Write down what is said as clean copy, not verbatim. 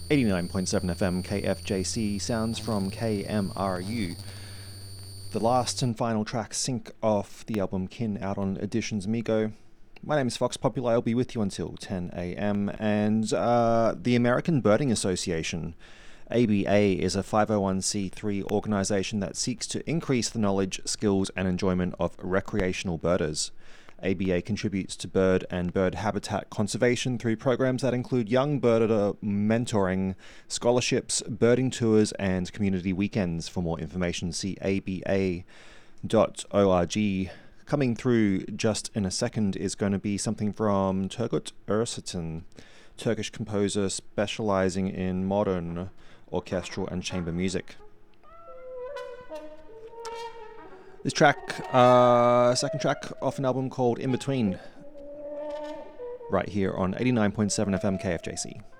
89.7 FM KFJC sounds from KMRU. The last and final track, Sync, off the album Kin, out on Editions Migo. My name is Fox Popular. I'll be with you until 10 a.m. And the American Birding Association, ABA, is a 501c3 organisation that seeks to increase the knowledge, skills and enjoyment of recreational birders. ABA contributes to bird and bird habitat conservation through programs that include young birder mentoring, scholarships, birding tours, and community weekends. For more information, see aba.org. Coming through just in a second is going to be something from Turgut Öztürk, Turkish composer specializing in modern orchestral and chamber music. This track, second track off an album called In Between, right here on 89.7 FM KFJC.